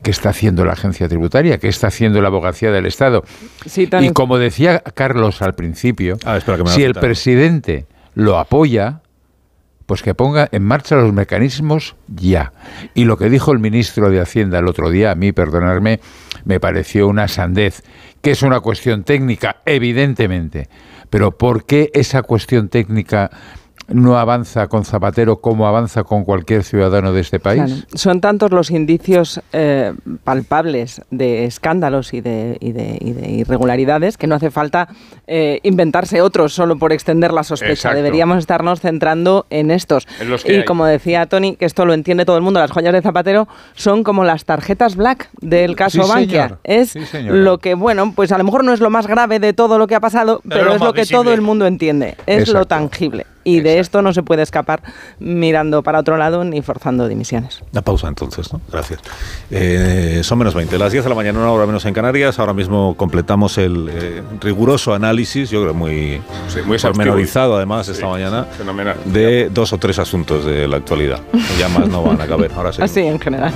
¿qué está haciendo la agencia tributaria? ¿Qué está haciendo la abogacía del Estado? Sí, y como decía Carlos al principio, si el presidente lo apoya, pues que ponga en marcha los mecanismos ya. Y lo que dijo el ministro de Hacienda el otro día, a mí, perdonadme, me pareció una sandez, que es una cuestión técnica, evidentemente. Pero ¿por qué esa cuestión técnica no avanza con Zapatero como avanza con cualquier ciudadano de este país? Claro. Son tantos los indicios palpables de escándalos y de irregularidades que no hace falta inventarse otros solo por extender la sospecha. Exacto. Deberíamos estarnos centrando en estos. Y como decía Tony, que esto lo entiende todo el mundo, las joyas de Zapatero son como las tarjetas black del caso Bankia. Es lo que, bueno, pues a lo mejor no es lo más grave de todo lo que ha pasado, pero es lo que todo el mundo entiende. Es lo tangible. Y de esto no se puede escapar mirando para otro lado ni forzando dimisiones. Una pausa entonces, ¿no? Gracias. Son menos 20, las 10 de la mañana, una hora menos en Canarias. Ahora mismo completamos el riguroso análisis, yo creo muy pormenorizado además esta mañana, de 2 o 3 asuntos de la actualidad. Ya más no van a caber. Ahora sí. Así en general.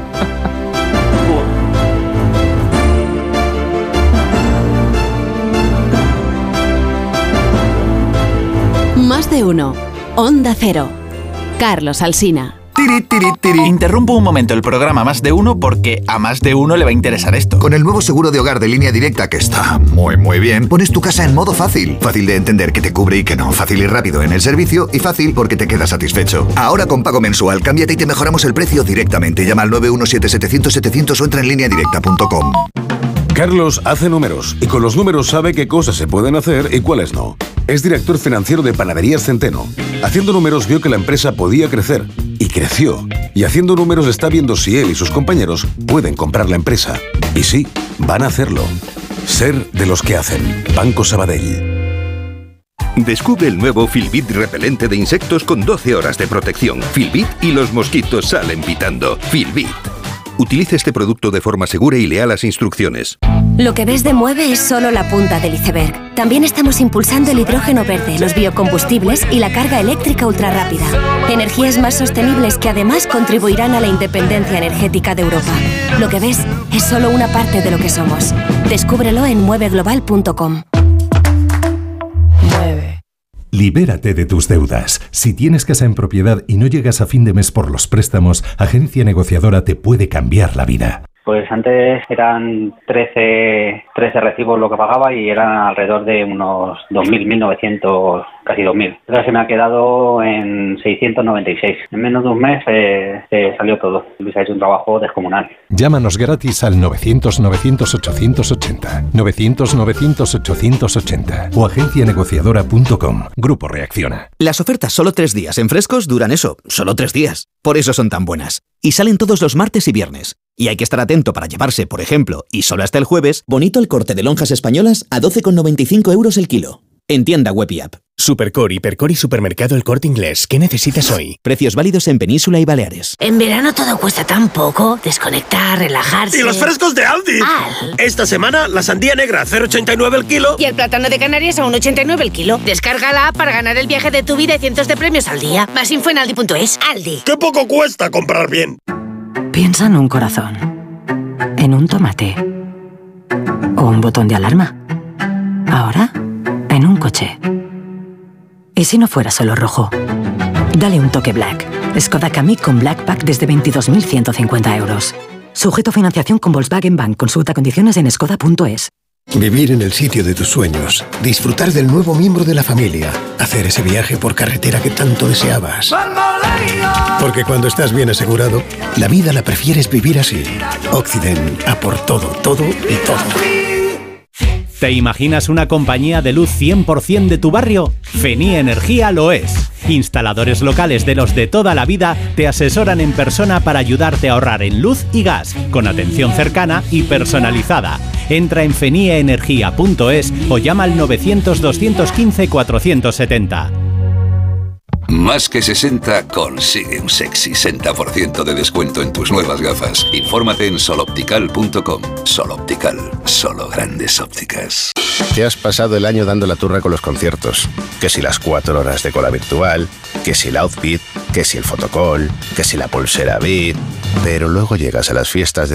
Más de uno. Onda Cero. Carlos Alsina. Interrumpo un momento el programa Más de Uno porque a más de uno le va a interesar esto. Con el nuevo seguro de hogar de Línea Directa, que está muy bien, pones tu casa en modo fácil. Fácil de entender que te cubre y que no. Fácil y rápido en el servicio y fácil porque te quedas satisfecho. Ahora con pago mensual, cámbiate y te mejoramos el precio directamente. Llama al 917-700-700 o entra en lineadirecta.com. Carlos hace números y con los números sabe qué cosas se pueden hacer y cuáles no. Es director financiero de Panaderías Centeno. Haciendo números vio que la empresa podía crecer y creció. Y haciendo números está viendo si él y sus compañeros pueden comprar la empresa. Y sí, van a hacerlo. Ser de los que hacen. Banco Sabadell. Descubre el nuevo Filbit repelente de insectos con 12 horas de protección. Filbit y los mosquitos salen pitando. Filbit. Utilice este producto de forma segura y lea las instrucciones. Lo que ves de Mueve es solo la punta del iceberg. También estamos impulsando el hidrógeno verde, los biocombustibles y la carga eléctrica ultrarrápida. Energías más sostenibles que además contribuirán a la independencia energética de Europa. Lo que ves es solo una parte de lo que somos. Descúbrelo en mueveglobal.com. Libérate de tus deudas. Si tienes casa en propiedad y no llegas a fin de mes por los préstamos, Agencia Negociadora te puede cambiar la vida. Pues antes eran 13 recibos lo que pagaba y eran alrededor de unos 2.000, 1.900, casi 2.000. Ahora se me ha quedado en 696. En menos de un mes se salió todo. Luis ha hecho un trabajo descomunal. Llámanos gratis al 900-900-880, 900-900-880 o agencianegociadora.com. Grupo Reacciona. Las ofertas solo 3 días en Frescos duran eso, solo 3 días. Por eso son tan buenas. Y salen todos los martes y viernes. Y hay que estar atento para llevarse, por ejemplo, y solo hasta el jueves, bonito el corte de lonjas españolas a 12,95 € el kilo. En tienda web y app. Supercore, Hipercore y Supermercado El Corte Inglés. ¿Qué necesitas hoy? Precios válidos en Península y Baleares. En verano todo cuesta tan poco. Desconectar, relajarse. ¡Y los frescos de Aldi! Esta semana, la sandía negra a 0,89 el kilo. Y el plátano de Canarias a 1,89 el kilo. Descarga la app para ganar el viaje de tu vida y cientos de premios al día. Más info en aldi.es. Aldi. ¡Qué poco cuesta comprar bien! Piensa en un corazón, en un tomate o un botón de alarma. Ahora, en un coche. ¿Y si no fuera solo rojo? Dale un toque Black. Skoda Kamiq con Black Pack desde 22.150 €. Sujeto a financiación con Volkswagen Bank. Consulta condiciones en skoda.es. Vivir en el sitio de tus sueños, disfrutar del nuevo miembro de la familia, hacer ese viaje por carretera que tanto deseabas. Porque cuando estás bien asegurado, la vida la prefieres vivir así. Occident, a por todo, todo y todo. ¿Te imaginas una compañía de luz 100% de tu barrio? Fenie Energía lo es. Instaladores locales de los de toda la vida te asesoran en persona para ayudarte a ahorrar en luz y gas, con atención cercana y personalizada. Entra en fenieenergia.es o llama al 900-215-470. Más que 60 consigue un sexy 60% de descuento en tus nuevas gafas. Infórmate en soloptical.com. Soloptical, solo grandes ópticas. Te has pasado el año dando la turra con los conciertos. Que si las 4 horas de cola virtual, que si el outfit, que si el fotocall, que si la pulsera Beat. Pero luego llegas a las fiestas de